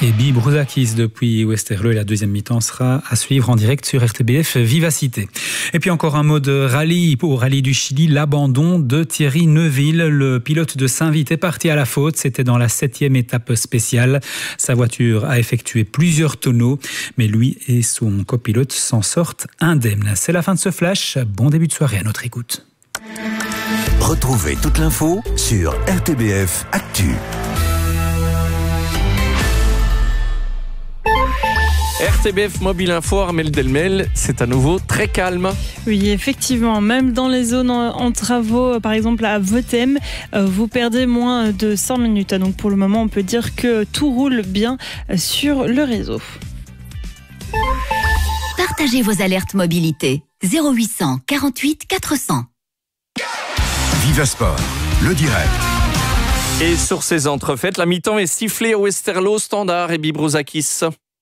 Et Bibrouzakis depuis Westerlo, et la deuxième mi-temps sera à suivre en direct sur RTBF Vivacité. Et puis encore un mot de rallye. Au rallye du Chili, l'abandon de Thierry Neuville. Le pilote de Saint-Vite est parti à la faute. C'était dans la 7e étape spéciale. Sa voiture a effectué plusieurs tonneaux, mais lui et son copilote s'en sortent indemnes. C'est la fin de ce flash. Bon début de soirée à notre écoute. Retrouvez toute l'info sur RTBF Actu. RTBF Mobile Info, Armelle Delmel, c'est à nouveau très calme. Oui, effectivement, même dans les zones en travaux, par exemple à Votem, vous perdez moins de 100 minutes. Donc pour le moment, on peut dire que tout roule bien sur le réseau. Partagez vos alertes mobilité. 0800 48 400. Vivasport, le direct. Et sur ces entrefaites, la mi-temps est sifflée au Westerlo, Standard et Bibrouzakis.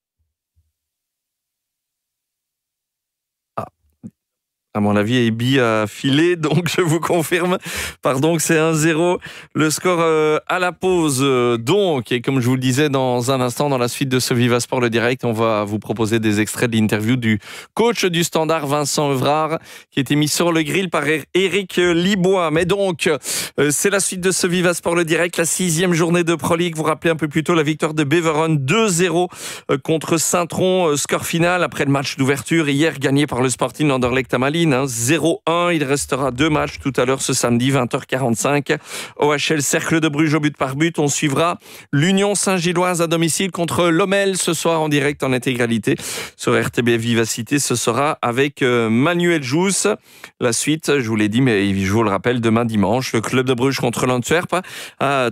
À mon avis, Ebi a filé, donc je vous confirme. Pardon, que c'est 1-0. Le score à la pause, donc. Et comme je vous le disais dans un instant, dans la suite de ce Vivasport le direct, on va vous proposer des extraits de l'interview du coach du Standard, Vincent Evrard, qui a été mis sur le grill par Éric Libois. Mais donc, c'est la suite de ce Vivasport le direct, la 6e journée de Pro League. Vous rappelez un peu plus tôt la victoire de Beveron 2-0 contre Saint-Tron. Score final après le match d'ouverture hier, gagné par le Sporting Anderlecht Tamaline. 0-1, il restera 2 matchs tout à l'heure ce samedi 20h45. OHL Cercle de Bruges au but par but. On suivra l'Union Saint-Gilloise à domicile contre Lommel ce soir en direct en intégralité sur RTBF Vivacité. Ce sera avec Manuel Jousse. La suite, je vous l'ai dit, mais je vous le rappelle, demain dimanche, le club de Bruges contre l'Antwerp à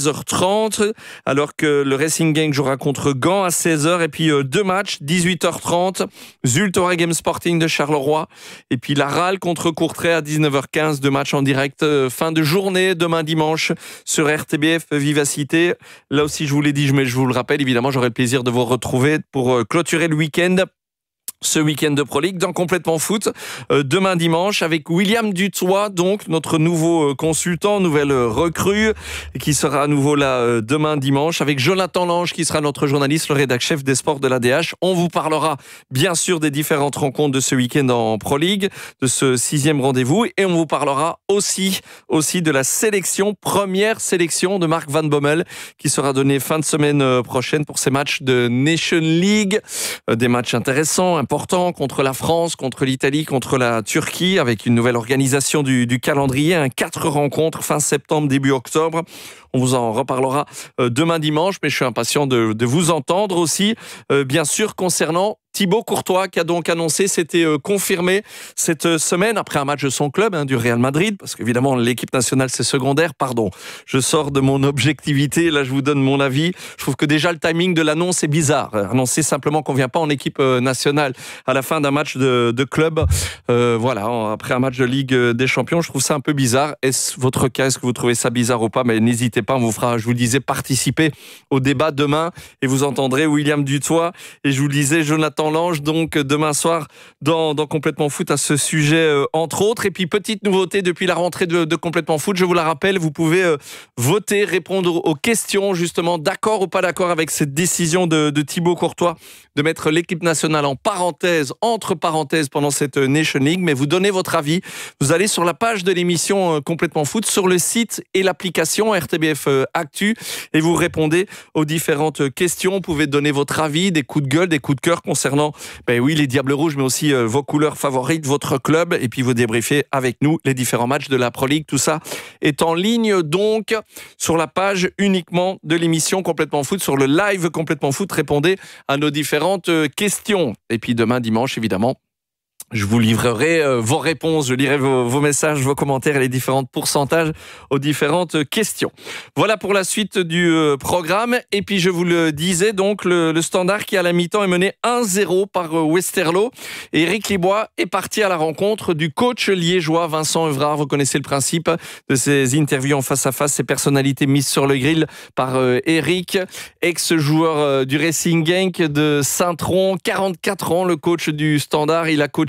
13h30, alors que le Racing Gang jouera contre Gand à 16h. Et puis 2 matchs, 18h30, Zulte Waregem Sporting de Charleroi. Et puis la RAL contre Courtrai à 19h15, 2 matchs en direct, fin de journée, demain dimanche sur RTBF Vivacité. Là aussi, je vous l'ai dit, mais je vous le rappelle, évidemment, j'aurai le plaisir de vous retrouver pour clôturer le week-end. Ce week-end de Pro League dans Complètement Foot, demain dimanche, avec William Dutoit, donc notre nouveau consultant, nouvelle recrue, qui sera à nouveau là demain dimanche, avec Jonathan Lange, qui sera notre journaliste, le rédac-chef des sports de l'ADH. On vous parlera bien sûr des différentes rencontres de ce week-end en Pro League, de ce 6e rendez-vous, et on vous parlera aussi de la première sélection de Marc Van Bommel, qui sera donnée fin de semaine prochaine pour ces matchs de Nation League, des matchs intéressants, important contre la France, contre l'Italie, contre la Turquie, avec une nouvelle organisation du calendrier, 4 rencontres fin septembre, début octobre. On vous en reparlera demain dimanche, mais je suis impatient de vous entendre aussi, bien sûr, concernant Thibaut Courtois, qui a donc annoncé, c'était confirmé cette semaine, après un match de son club, du Real Madrid, parce qu'évidemment, l'équipe nationale, c'est secondaire. Pardon, je sors de mon objectivité, là, je vous donne mon avis. Je trouve que déjà, le timing de l'annonce est bizarre. Annoncer simplement qu'on ne vient pas en équipe nationale à la fin d'un match de club, voilà, après un match de Ligue des Champions, je trouve ça un peu bizarre. Est-ce votre cas? Est-ce que vous trouvez ça bizarre ou pas? Mais n'hésitez pas, on vous fera, je vous le disais, participer au débat demain, et vous entendrez William Dutoit, et je vous le disais, Jonathan Lange, donc demain soir dans Complètement Foot à ce sujet entre autres. Et puis petite nouveauté depuis la rentrée de Complètement Foot, je vous la rappelle, vous pouvez voter, répondre aux questions justement, d'accord ou pas d'accord avec cette décision de Thibaut Courtois de mettre l'équipe nationale en parenthèse, entre parenthèses pendant cette Nation League, mais vous donnez votre avis, vous allez sur la page de l'émission Complètement Foot, sur le site et l'application RTBF Actu, et vous répondez aux différentes questions. Vous pouvez donner votre avis, des coups de gueule, des coups de cœur concernant les Diables Rouges, mais aussi vos couleurs favorites, votre club, et puis vous débriefez avec nous les différents matchs de la Pro League. Tout ça est en ligne donc sur la page uniquement de l'émission Complètement Foot, sur le live Complètement Foot. Répondez à nos différentes questions. Et puis demain dimanche, évidemment, je vous livrerai vos réponses, je lirai vos messages, vos commentaires et les différents pourcentages aux différentes questions. Voilà pour la suite du programme. Et puis je vous le disais, donc le Standard qui à la mi-temps est mené 1-0 par Westerlo. Et Éric Libois est parti à la rencontre du coach liégeois Vincent Evrard. Vous connaissez le principe de ces interviews en face à face, ces personnalités mises sur le grill par Éric, ex-joueur du Racing Genk de Saint-Tron, 44 ans, le coach du Standard. Il a coaché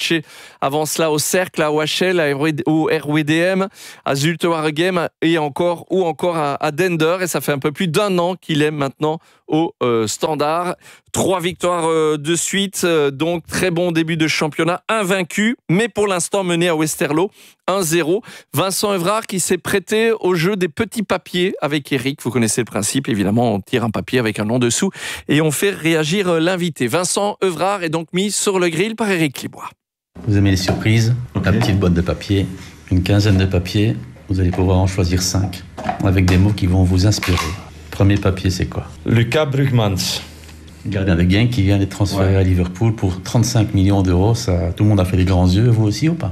matché avant cela au Cercle, à OHL, au RWDM, à Zulte Waregem et encore à Dender. Et ça fait un peu plus d'1 an qu'il est maintenant au Standard. 3 victoires de suite, donc très bon début de championnat, invaincu, mais pour l'instant mené à Westerlo 1-0. Vincent Evrard qui s'est prêté au jeu des petits papiers avec Eric. Vous connaissez le principe, évidemment, on tire un papier avec un nom dessous et on fait réagir l'invité. Vincent Evrard est donc mis sur le grill par Eric Libois. Vous aimez les surprises, La petite boîte de papier, une quinzaine de papiers, vous allez pouvoir en choisir 5, avec des mots qui vont vous inspirer. Premier papier, c'est quoi? Lucas Brugmans. Gardien de Genk qui vient d'être transféré à Liverpool pour 35 millions d'euros. Ça, tout le monde a fait des grands yeux, vous aussi ou pas?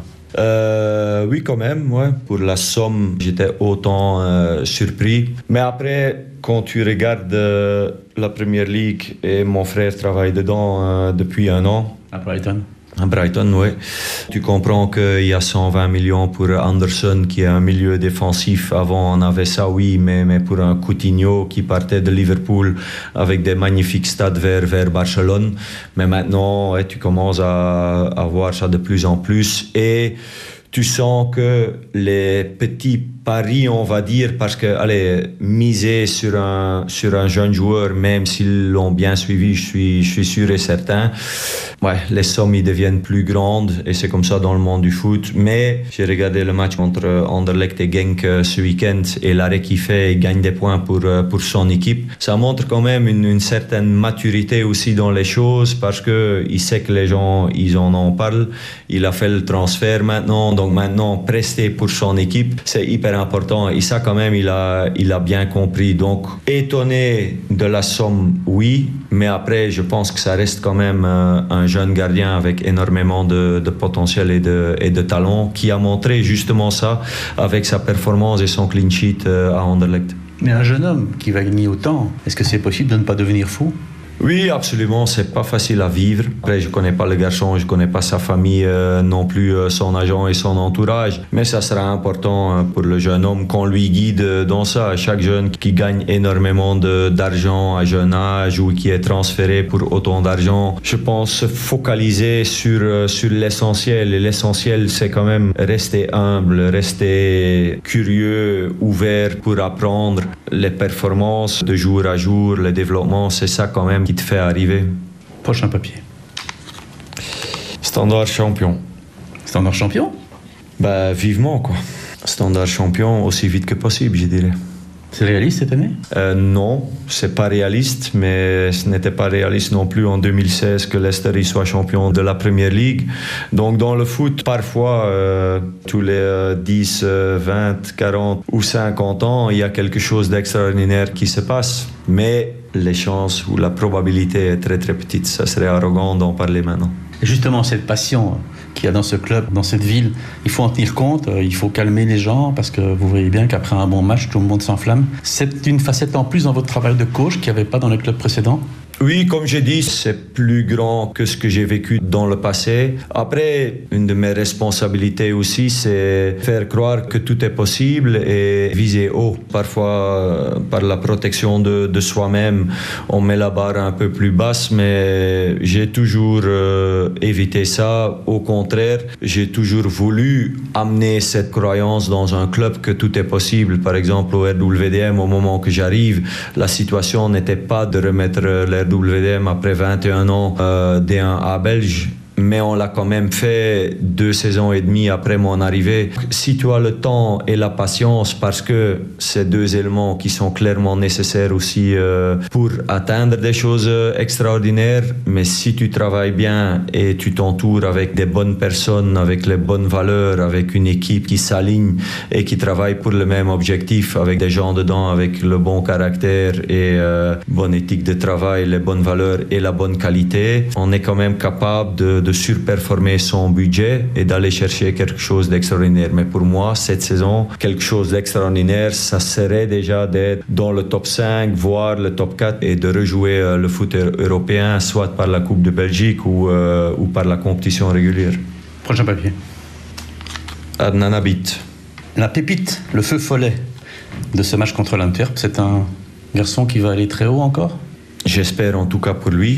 Oui, quand même. Ouais. Pour la somme, j'étais autant surpris. Mais après, quand tu regardes la Premier League, et mon frère travaille dedans depuis 1 an. À Brighton. À Brighton, oui. Tu comprends qu'il y a 120 millions pour Anderson, qui est un milieu défensif. Avant, on avait ça, oui, mais pour un Coutinho qui partait de Liverpool avec des magnifiques stades vers Barcelone. Mais maintenant, ouais, tu commences à voir ça de plus en plus. Et tu sens que les petits paris, on va dire, parce que, allez, miser sur un jeune joueur, même s'ils l'ont bien suivi, je suis sûr et certain, ouais, les sommes ils deviennent plus grandes et c'est comme ça dans le monde du foot. Mais j'ai regardé le match entre Anderlecht et Genk ce week-end et l'arrêt qu'il fait, il gagne des points pour son équipe. Ça montre quand même une certaine maturité aussi dans les choses parce que il sait que les gens, ils en parlent. Il a fait le transfert maintenant, donc maintenant prester pour son équipe, c'est hyper important et ça quand même il a bien compris. Donc étonné de la somme, oui, mais après je pense que ça reste quand même un jeune gardien avec énormément de potentiel et de talent qui a montré justement ça avec sa performance et son clean sheet à Anderlecht. Mais un jeune homme qui va gagner autant, est-ce que c'est possible de ne pas devenir fou? Oui, absolument, c'est pas facile à vivre. Après, je connais pas le garçon, je connais pas sa famille, non plus son agent et son entourage. Mais ça sera important pour le jeune homme qu'on lui guide dans ça. Chaque jeune qui gagne énormément d'argent à jeune âge ou qui est transféré pour autant d'argent, je pense se focaliser sur l'essentiel. Et l'essentiel, c'est quand même rester humble, rester curieux, ouvert pour apprendre les performances de jour à jour, le développement, c'est ça quand même qui te fait arriver. Prochain papier. Standard champion. Standard champion? Bah, vivement, quoi. Standard champion aussi vite que possible, je dirais. C'est réaliste cette année? Non, c'est pas réaliste, mais ce n'était pas réaliste non plus en 2016 que Leicester soit champion de la Premier League. Donc dans le foot, parfois, tous les 10, 20, 40 ou 50 ans, il y a quelque chose d'extraordinaire qui se passe. Mais les chances ou la probabilité est très très petite. Ça serait arrogant d'en parler maintenant. Et justement, cette passion qu'il y a dans ce club, dans cette ville, il faut en tenir compte, il faut calmer les gens parce que vous voyez bien qu'après un bon match, tout le monde s'enflamme. C'est une facette en plus dans votre travail de coach qu'il n'y avait pas dans le club précédent? Oui, comme j'ai dit, c'est plus grand que ce que j'ai vécu dans le passé. Après, une de mes responsabilités aussi, c'est faire croire que tout est possible et viser haut. Parfois, par la protection de soi-même, on met la barre un peu plus basse, mais j'ai toujours évité ça. Au contraire, j'ai toujours voulu amener cette croyance dans un club que tout est possible. Par exemple, au RWDM, au moment que j'arrive, la situation n'était pas de remettre les WDM après 21 ans D1A belge, mais on l'a quand même fait 2 saisons et demie après mon arrivée. Si tu as le temps et la patience, parce que c'est 2 éléments qui sont clairement nécessaires aussi pour atteindre des choses extraordinaires, mais si tu travailles bien et tu t'entoures avec des bonnes personnes, avec les bonnes valeurs, avec une équipe qui s'aligne et qui travaille pour le même objectif, avec des gens dedans avec le bon caractère et bonne éthique de travail, les bonnes valeurs et la bonne qualité, on est quand même capable de surperformer son budget et d'aller chercher quelque chose d'extraordinaire. Mais pour moi, cette saison, quelque chose d'extraordinaire, ça serait déjà d'être dans le top 5, voire le top 4 et de rejouer le foot européen, soit par la Coupe de Belgique ou par la compétition régulière. Prochain papier. Adnan Habit. La pépite, le feu follet de ce match contre l'Antwerp, c'est un garçon qui va aller très haut encore? J'espère en tout cas pour lui.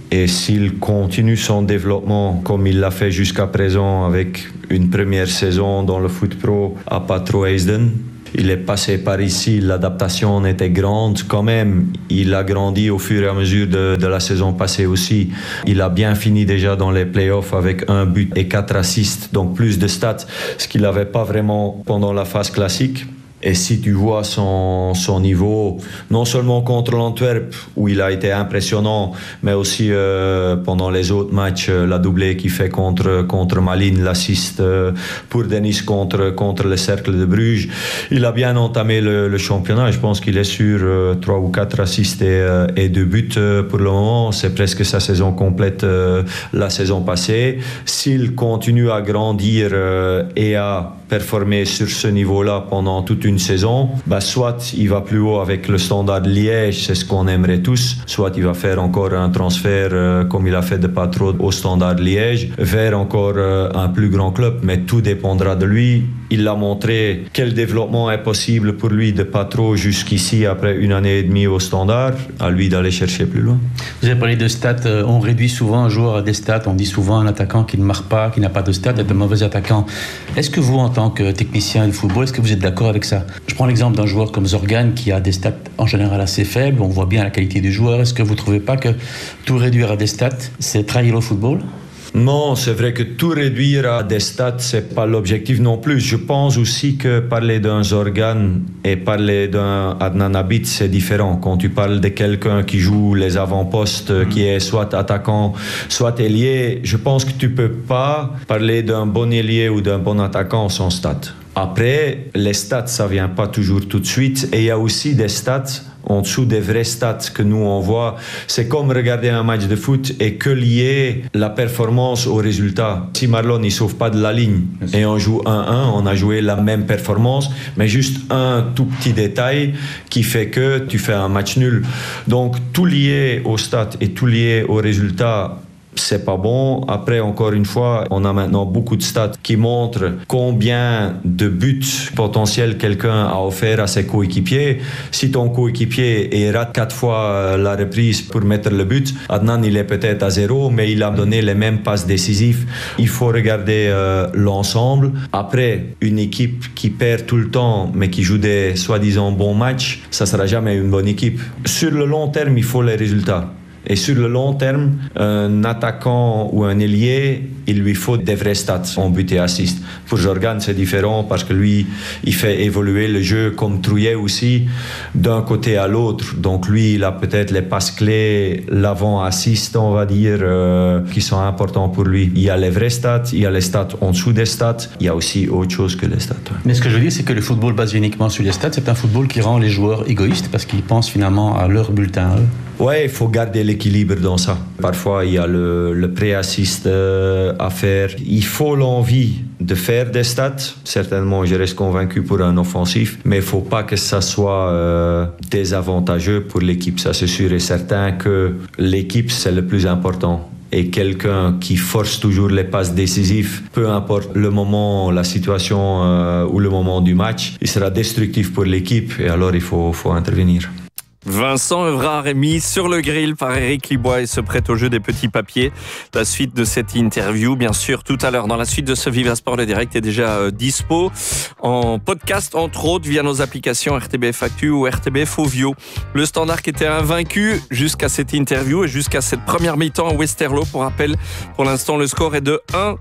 Et s'il continue son développement comme il l'a fait jusqu'à présent avec une première saison dans le foot pro à Patro Heisden, il est passé par ici, l'adaptation était grande quand même. Il a grandi au fur et à mesure de la saison passée aussi. Il a bien fini déjà dans les playoffs avec 1 but et 4 assists, donc plus de stats, ce qu'il n'avait pas vraiment pendant la phase classique. Et si tu vois son niveau, non seulement contre l'Antwerp, où il a été impressionnant, mais aussi pendant les autres matchs, la doublée qu'il fait contre Malines, l'assist pour Denis contre le Cercle de Bruges. Il a bien entamé le championnat. Je pense qu'il est sur 3 ou 4 assists et 2 buts pour le moment. C'est presque sa saison complète la saison passée. S'il continue à grandir et à performer sur ce niveau-là pendant toute une saison, soit il va plus haut avec le Standard Liège, c'est ce qu'on aimerait tous, soit il va faire encore un transfert comme il a fait de Patro au Standard Liège, vers encore un plus grand club, mais tout dépendra de lui. Il a montré quel développement est possible pour lui de Patro jusqu'ici après 1 année et demie au Standard, à lui d'aller chercher plus loin. Vous avez parlé de stats, on réduit souvent un joueur à des stats, on dit souvent un attaquant qui ne marque pas, qui n'a pas de stats, est un mauvais attaquant. Est-ce que vous, en tant que technicien de football, est-ce que vous êtes d'accord avec ça? Je prends l'exemple d'un joueur comme Zorgan qui a des stats en général assez faibles, on voit bien la qualité du joueur. Est-ce que vous ne trouvez pas que tout réduire à des stats, c'est trahir le football? Non, c'est vrai que tout réduire à des stats, c'est pas l'objectif non plus. Je pense aussi que parler d'un Zorgan et parler d'un Adnan Abid, c'est différent. Quand tu parles de quelqu'un qui joue les avant-postes, qui est soit attaquant, soit ailier, je pense que tu peux pas parler d'un bon ailier ou d'un bon attaquant sans stats. Après, les stats, ça vient pas toujours tout de suite. Et il y a aussi des stats en dessous des vrais stats que nous on voit. C'est comme regarder un match de foot et que lier la performance au résultat. Si Marlon il sauve pas de la ligne et on joue 1-1, on a joué la même performance, mais juste un tout petit détail qui fait que tu fais un match nul. Donc tout lié aux stats et tout lié au résultat, c'est pas bon. Après, encore une fois, on a maintenant beaucoup de stats qui montrent combien de buts potentiels quelqu'un a offert à ses coéquipiers. Si ton coéquipier rate 4 fois la reprise pour mettre le but, Adnan, il est peut-être à 0, mais il a donné les mêmes passes décisives. Il faut regarder l'ensemble. Après, une équipe qui perd tout le temps, mais qui joue des soi-disant bons matchs, ça sera jamais une bonne équipe. Sur le long terme, il faut les résultats. Et sur le long terme, un attaquant ou un ailier, il lui faut des vrais stats en but et assist. Pour Zorgan, c'est différent parce que lui, il fait évoluer le jeu comme Trouillet aussi, d'un côté à l'autre. Donc lui, il a peut-être les passes clés, l'avant-assist, on va dire, qui sont importants pour lui. Il y a les vrais stats, il y a les stats en dessous des stats, il y a aussi autre chose que les stats. Mais ce que je veux dire, c'est que le football basé uniquement sur les stats, c'est un football qui rend les joueurs égoïstes parce qu'ils pensent finalement à leur bulletin. Ouais, il faut garder l'équilibre dans ça. Parfois, il y a le pré-assist à faire. Il faut l'envie de faire des stats. Certainement, je reste convaincu pour un offensif, mais il ne faut pas que ça soit désavantageux pour l'équipe. Ça, c'est sûr et certain que l'équipe, c'est le plus important. Et quelqu'un qui force toujours les passes décisives, peu importe le moment, la situation ou le moment du match, il sera destructif pour l'équipe et alors il faut intervenir. Vincent Evrard est mis sur le grill par Eric Libois et se prête au jeu des petits papiers. La suite de cette interview, bien sûr, tout à l'heure. Dans la suite de ce Viva Sport, le direct est déjà dispo en podcast, entre autres, via nos applications RTBF Actu ou RTBF Ovio. Le Standard qui était invaincu jusqu'à cette interview et jusqu'à cette première mi-temps à Westerlo. Pour rappel, pour l'instant, le score est de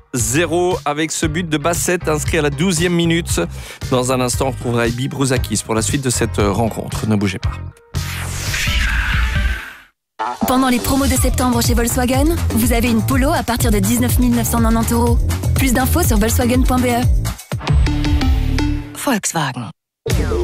1-0 avec ce but de Bassett inscrit à la 12e minute. Dans un instant, on retrouvera Ibi Brouzakis pour la suite de cette rencontre. Ne bougez pas. Pendant les promos de septembre chez Volkswagen, vous avez une Polo à partir de 19 990 €. Plus d'infos sur volkswagen.be. Volkswagen.